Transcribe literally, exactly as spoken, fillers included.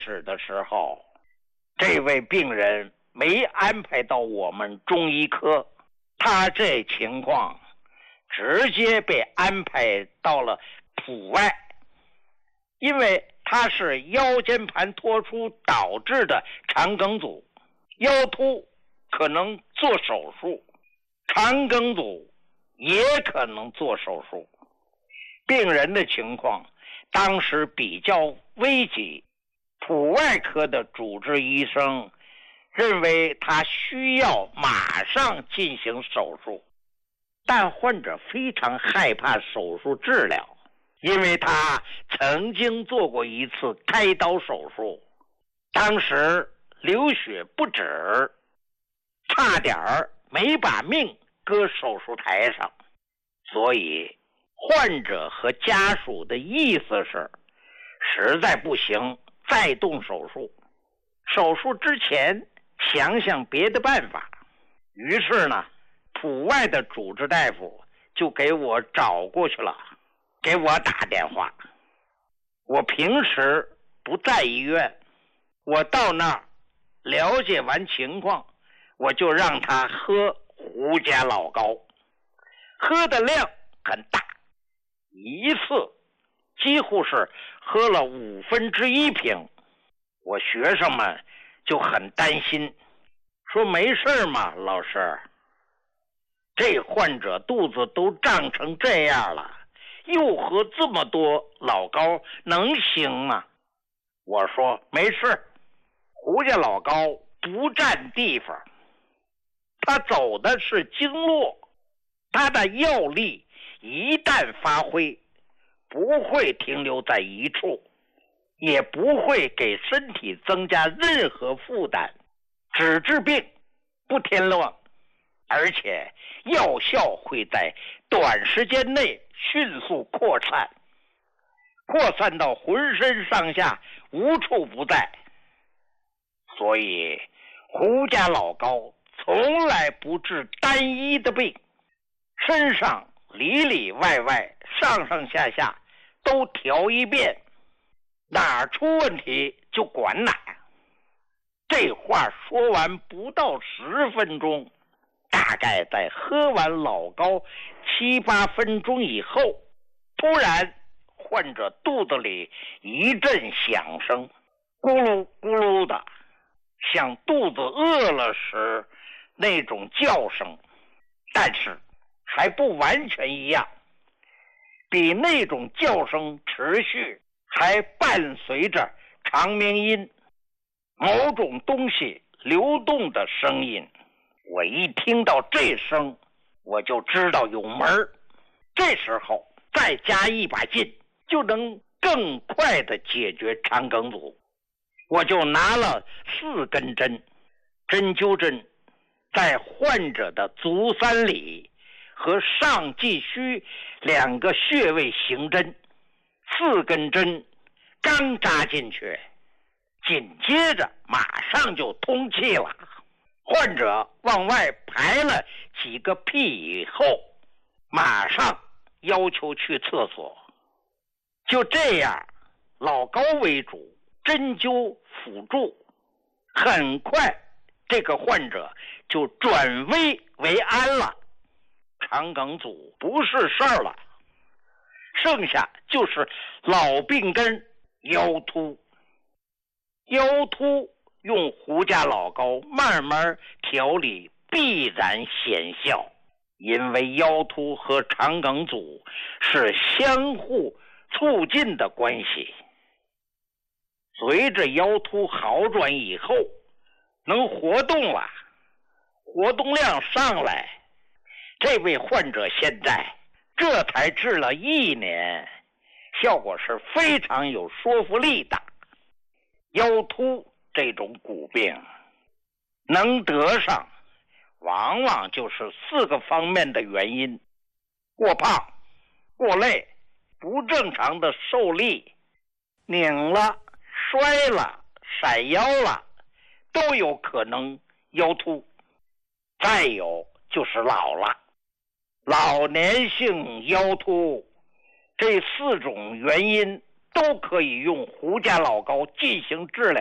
始的时候，这位病人没安排到我们中医科，他这情况直接被安排到了普外，因为他是腰间盘脱出导致的肠梗阻，腰突可能做手术，肠梗阻也可能做手术。病人的情况当时比较危急，普外科的主治医生认为他需要马上进行手术，但患者非常害怕手术治疗，因为他曾经做过一次开刀手术，当时流血不止，差点没把命搁手术台上。所以患者和家属的意思是，实在不行再动手术，手术之前想想别的办法。于是呢，普外的主治大夫就给我找过去了，给我打电话。我平时不在医院，我到那儿了解完情况，我就让他喝胡家老膏，喝的量很大，一次几乎是喝了五分之一瓶。我学生们就很担心，说没事嘛，老师，这患者肚子都胀成这样了，又喝这么多老膏，能行吗？我说没事，胡家老膏不占地方，他走的是经络，他的药力一旦发挥，不会停留在一处，也不会给身体增加任何负担，只治病不添乱，而且药效会在短时间内迅速扩散，扩散到浑身上下无处不在。所以胡家老膏从来不治单一的病，身上里里外外上上下下都调一遍，哪儿出问题就管哪儿。这话说完不到十分钟，大概在喝完老膏七八分钟以后，突然患者肚子里一阵响声，咕噜咕噜的，像肚子饿了时那种叫声，但是还不完全一样，比那种叫声持续，还伴随着长鸣音，某种东西流动的声音。我一听到这声，我就知道有门儿，这时候再加一把劲，就能更快的解决肠梗阻。我就拿了四根针，针灸针在患者的足三里和上继虚两个穴位行针，四根针刚扎进去，紧接着马上就通气了。患者往外排了几个屁以后，马上要求去厕所。就这样，老膏为主，针灸辅助，很快这个患者就转危为安了，肠梗阻不是事儿了，剩下就是老病根腰突。腰突用胡家老膏慢慢调理必然显效，因为腰突和肠梗阻是相互促进的关系。随着腰突好转以后，能活动了，活动量上来，这位患者现在这才治了一年，效果是非常有说服力的。腰突这种骨病能得上，往往就是四个方面的原因：过胖、过累、不正常的受力、拧了、摔了、闪腰了，都有可能腰突。再有就是老了，老年性腰突，这四种原因都可以用胡家老膏进行治疗。